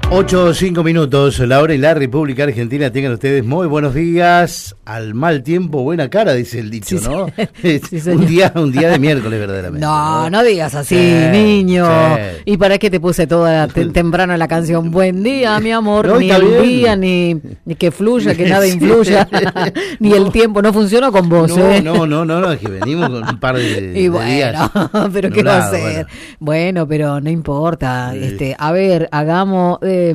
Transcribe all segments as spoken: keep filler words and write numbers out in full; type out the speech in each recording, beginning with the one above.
ocho o cinco minutos, la hora y la República Argentina. Tengan ustedes muy buenos días. Al mal tiempo, buena cara, dice el dicho, sí, ¿no? Sí, un día un día de miércoles, verdaderamente. No, no, no digas así, sí, niño. Sí. ¿Y para qué te puse toda te, temprano la canción? Buen día, mi amor. No, ni el bien. día, ni, ni que fluya, que nada influya. Ni no. El tiempo, no funciona con vos, no, ¿eh? No, no, no, no, es que venimos con un par de, y de bueno, días. pero ¿qué va a hacer? Bueno. bueno, pero no importa. Sí. Este, a ver, hagamos... Eh,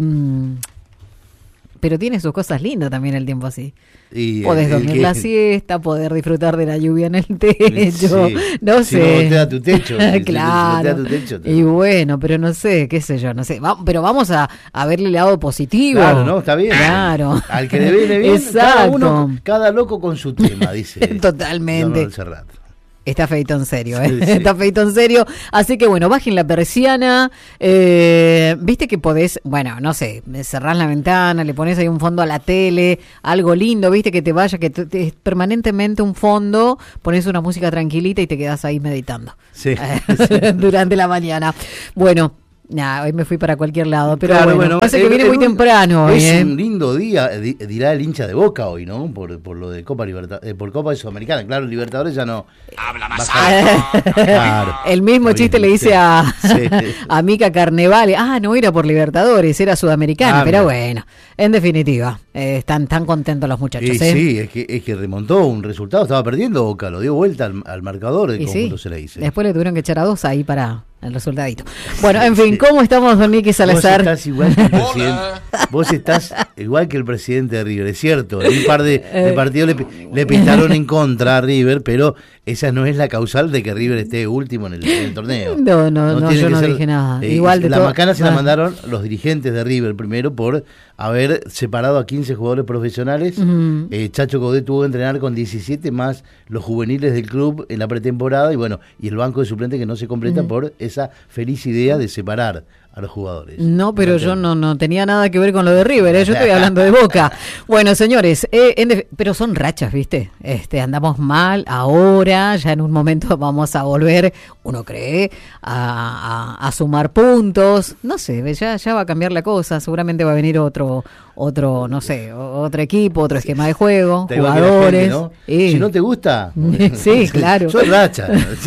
pero tiene sus cosas lindas también el tiempo así. Y podés el, el dormir que... la siesta, poder disfrutar de la lluvia en el techo, sí. no si sé. No te da tu techo. Claro. Si no te da tu techo, te... Y bueno, pero no sé, qué sé yo, no sé. Va, pero vamos a, a verle el lado positivo. Claro, no, está bien. Claro. Al que le viene bien, exacto. Cada uno, cada loco con su tema, dice. Totalmente. Está feito en serio, ¿eh? Sí, sí. Está feito en serio. Así que bueno, bajen la persiana. Eh, Viste que podés, bueno, no sé, cerrás la ventana, le pones ahí un fondo a la tele, algo lindo, viste, que te vaya, que te, te, permanentemente un fondo, pones una música tranquilita y te quedás ahí meditando. Sí. Durante la mañana. Bueno. Nah, hoy me fui para cualquier lado, pero claro, bueno, bueno, pasa eh, que viene eh, muy temprano. Es ¿eh? un lindo día, dirá el hincha de Boca hoy, ¿no? Por, por lo de Copa Libertadores, eh, por Copa de Sudamericana. Claro, Libertadores ya no. Habla más claro. El mismo chiste bien, le hice sí. a, sí. a Mica Carnevale. Ah, no era por Libertadores, era Sudamericana, ah, pero mira. Bueno, en definitiva, eh, están tan contentos los muchachos. Y, ¿eh? Sí, es que, es que remontó un resultado, estaba perdiendo Boca, lo dio vuelta al, al marcador de conjunto sí. se le dice. Después le tuvieron que echar a dos ahí para el resultadito. Bueno, en fin, ¿cómo estamos, don Nicky Salazar? Vos estás igual que el presidente. Vos estás igual que el presidente de River, es cierto. Un par de, de partidos le, le pintaron en contra a River, pero esa no es la causal de que River esté último en el, en el torneo. No, no, no, no yo no ser, dije nada. Eh, igual de la todo, macana se ah. la mandaron los dirigentes de River primero por haber separado a quince jugadores profesionales. Uh-huh. eh, Chacho Coudet tuvo que entrenar con diecisiete más los juveniles del club en la pretemporada y bueno, y el banco de suplentes que no se completa uh-huh. por esa feliz idea de separar a los jugadores. No, pero yo no no tenía nada que ver con lo de River, ¿eh? Yo estoy hablando de Boca. Bueno, señores, eh, en, pero son rachas, ¿viste? Este, andamos mal ahora, ya en un momento vamos a volver, uno cree, a, a, a sumar puntos. No sé, ya, ya va a cambiar la cosa, seguramente va a venir otro, otro, no sé, otro equipo, otro esquema de juego, te jugadores. Gente, ¿no? Y... Si no te gusta, sí, claro. Son rachas.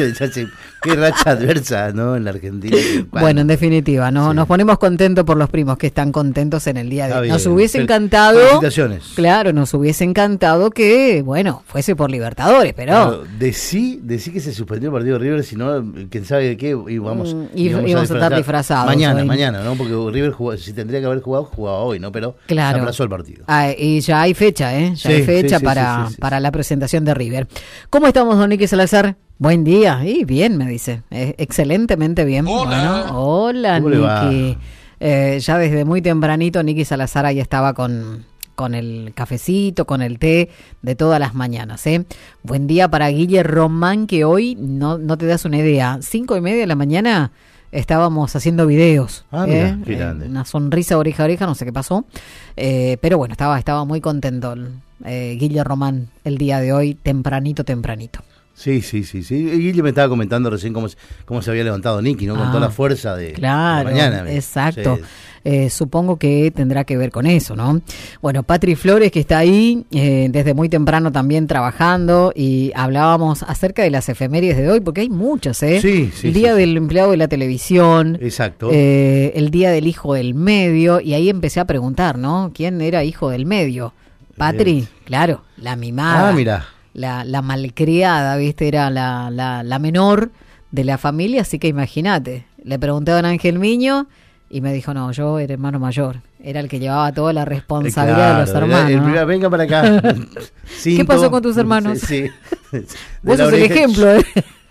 Qué racha adversa, ¿no? En la Argentina. Bueno, bueno en definitiva, no sí. Nos ponemos contentos por los primos que están contentos en el día de hoy. Nos hubiese Fel- encantado. Felicitaciones. Claro, nos hubiese encantado que, bueno, fuese por Libertadores, pero. Claro, de sí, de sí que se suspendió el partido de River, si no, quién sabe de qué, íbamos, mm, y, íbamos, íbamos a, a estar disfrazados. Mañana, hoy. mañana, ¿no? Porque River jugó, si tendría que haber jugado, jugaba hoy, ¿no? Pero claro. se aplazó el partido. Ah, y ya hay fecha, ¿eh? Ya sí, hay fecha sí, sí, para, sí, sí, sí, para sí. la presentación de River. ¿Cómo estamos, don Nicky Salazar? Buen día. Y bien, me dice. Eh, excelentemente bien. Hola. Bueno, hola, Nicky. Eh, ya desde muy tempranito, Nicky Salazar ahí estaba con, con el cafecito, con el té de todas las mañanas. ¿eh? Buen día para Guille Román, que hoy, no, no te das una idea, cinco y media de la mañana estábamos haciendo videos. Ah, ¿eh? mira, qué grande. Eh, una sonrisa oreja a oreja, no sé qué pasó. Eh, pero bueno, estaba, estaba muy contento eh, Guille Román el día de hoy, tempranito, tempranito. Sí, sí, sí, sí. Guille me estaba comentando recién cómo, cómo se había levantado Nicky, ¿no? Con ah, toda la fuerza de, claro, de la mañana. Exacto. Sí. Eh, supongo que tendrá que ver con eso, ¿no? Bueno, Patri Flores, que está ahí eh, desde muy temprano también trabajando, y hablábamos acerca de las efemérides de hoy, porque hay muchas, ¿eh? Sí, sí. El Día sí, del sí. Empleado de la Televisión. Exacto. Eh, el Día del Hijo del Medio, y ahí empecé a preguntar, ¿no? ¿Quién era hijo del medio? Patri, eh. claro, la mimada. Ah, mira. La, la malcriada, ¿viste? Era la, la, la menor de la familia, así que imagínate. Le pregunté a don Ángel Miño y me dijo, no, yo era hermano mayor. Era el que llevaba toda la responsabilidad claro, de los hermanos. El primer, venga para acá. Cinto, ¿qué pasó con tus hermanos? Sí, sí. Vos sos el ejemplo, ¿eh?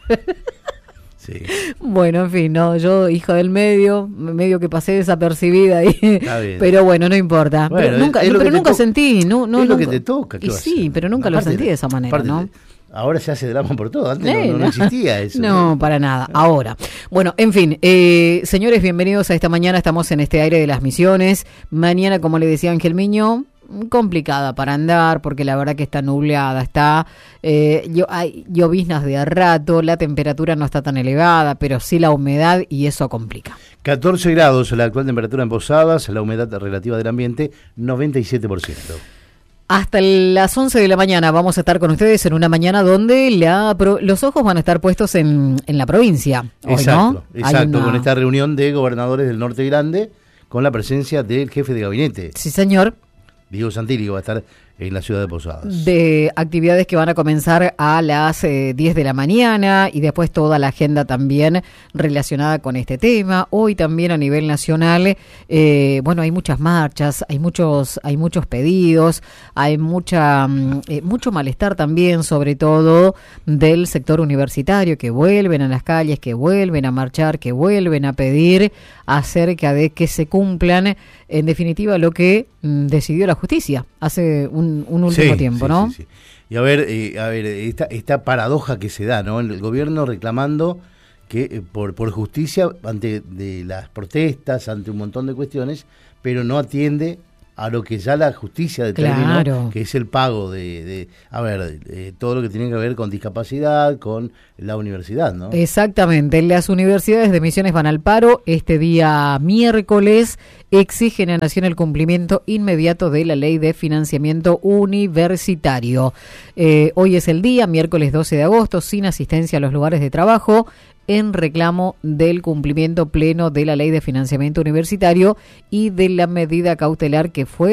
Sí. Bueno, en fin, no, yo hijo del medio, medio que pasé desapercibida ahí, pero bueno, no importa. Bueno, pero nunca, es, es no, pero nunca to- sentí, no, no, es lo nunca, que te toca. Y sí, pero nunca aparte, lo sentí de esa manera, ¿no? De, ahora se hace drama por todo, antes eh, no, no existía eso. No, ¿no? Para nada, ahora. Bueno, en fin, eh, señores, bienvenidos a esta mañana, estamos en este aire de las Misiones. Mañana, como le decía Ángel Miño, complicada para andar porque la verdad que está nubleada, está eh, yo, hay lloviznas de a rato, la temperatura no está tan elevada, pero sí la humedad y eso complica. catorce grados la actual temperatura en Posadas, la humedad relativa del ambiente noventa y siete por ciento. Hasta las once de la mañana vamos a estar con ustedes en una mañana donde la, los ojos van a estar puestos en, en la provincia. Hoy, exacto, ¿no? exacto, una... con esta reunión de gobernadores del Norte Grande, con la presencia del jefe de gabinete. Sí, señor. Diego Santilli, que va a estar en la ciudad de Posadas. De actividades que van a comenzar a las eh, diez de la mañana y después toda la agenda también relacionada con este tema. Hoy también a nivel nacional, eh, bueno, hay muchas marchas, hay muchos, hay muchos pedidos, hay mucha, eh, mucho malestar también, sobre todo del sector universitario, que vuelven a las calles, que vuelven a marchar, que vuelven a pedir acerca de que se cumplan, en definitiva, lo que mm, decidió la justicia hace un Un, un último sí, tiempo, sí, ¿no? Sí, sí. Y a ver, eh, a ver, esta, esta paradoja que se da, ¿no? El gobierno reclamando que eh, por, por justicia ante de las protestas, ante un montón de cuestiones, pero no atiende a lo que ya la justicia determinó, claro, que es el pago de, de a ver, de todo lo que tiene que ver con discapacidad, con la universidad, ¿no? Exactamente, las universidades de Misiones van al paro este día miércoles, exigen a Nación el cumplimiento inmediato de la ley de financiamiento universitario. Eh, hoy es el día, miércoles doce de agosto, sin asistencia a los lugares de trabajo, en reclamo del cumplimiento pleno de la ley de financiamiento universitario y de la medida cautelar que fue